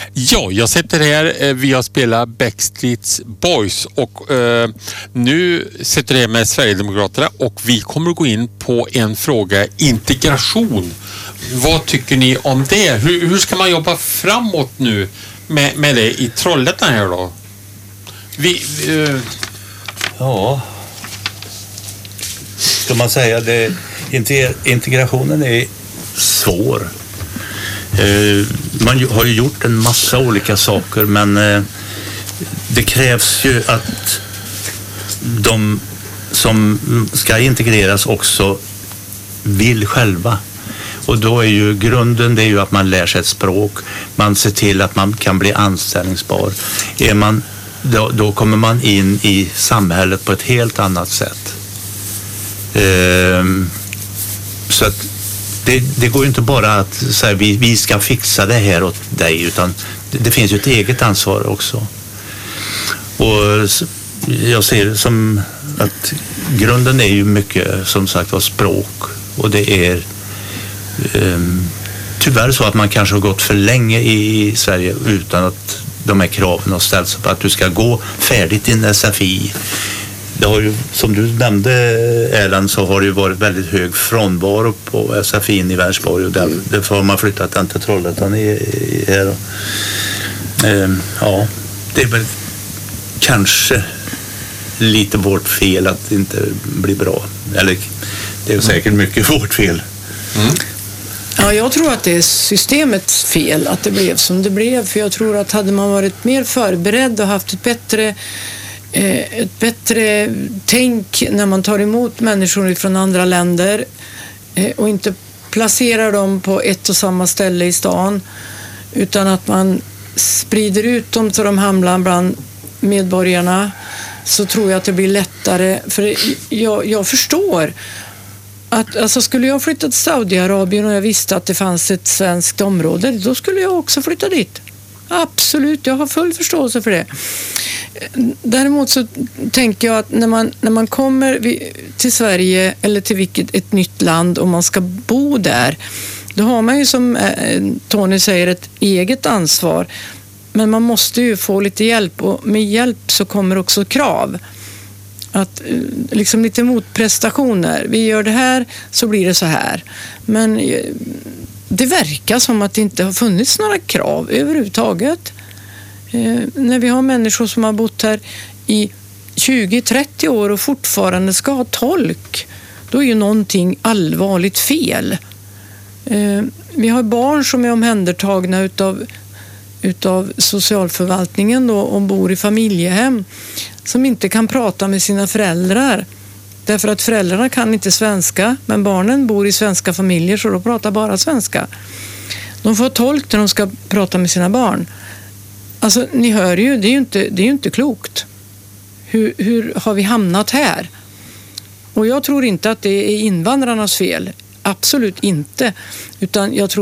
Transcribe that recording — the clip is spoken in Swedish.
Ja, jag sitter här. Vi har spelat Backstreet Boys och nu sitter jag med Sverigedemokraterna och vi kommer att gå in på en fråga, integration. Vad tycker ni om det? Hur ska man jobba framåt nu med det i Trollhättan här då? Ja, ska man säga det, integrationen är svår. Man har ju gjort en massa olika saker, men det krävs ju att de som ska integreras också vill själva. Och då är ju grunden det är ju att man lär sig ett språk, man ser till att man kan bli anställningsbar. Då kommer man in i samhället på ett helt annat sätt. Så att det går ju inte bara att säga vi ska fixa det här åt dig, utan det finns ju ett eget ansvar också. Och jag ser det som att grunden är ju mycket som sagt var språk, och det är tyvärr så att man kanske har gått för länge i Sverige utan att de här kraven har ställts på att du ska gå färdigt din SFI. Det har ju, som du nämnde Erland, så har det ju varit väldigt hög frånvaro på SFI i Vänersborg, och därför har man flyttat den till Trollhättan här. Ja, det är väl kanske lite vårt fel att det inte blir bra. Eller det är säkert mycket vårt fel. Mm. Ja, jag tror att det är systemets fel att det blev som det blev. För jag tror att hade man varit mer förberedd och haft ett bättre tänk när man tar emot människor från andra länder och inte placerar dem på ett och samma ställe i stan, utan att man sprider ut dem så de hamnar bland medborgarna, så tror jag att det blir lättare. För jag förstår att alltså, skulle jag flytta till Saudiarabien och jag visste att det fanns ett svenskt område, då skulle jag också flytta dit. Absolut, jag har full förståelse för det. Däremot så tänker jag att när man kommer till Sverige eller till ett nytt land och man ska bo där, då har man ju, som Tony säger, ett eget ansvar. Men man måste ju få lite hjälp, och med hjälp så kommer också krav. Att liksom lite motprestationer. Vi gör det här så blir det så här. Men det verkar som att det inte har funnits några krav överhuvudtaget. När vi har människor som har bott här i 20-30 år och fortfarande ska ha tolk, då är ju någonting allvarligt fel. Vi har barn som är omhändertagna utav socialförvaltningen då, och bor i familjehem, som inte kan prata med sina föräldrar därför att föräldrarna kan inte svenska, men barnen bor i svenska familjer, så de pratar bara svenska. De får tolk när de ska prata med sina barn. Alltså, ni hör ju, det är ju inte klokt. Hur har vi hamnat här? Och jag tror inte att det är invandrarnas fel. Absolut inte. Utan jag tror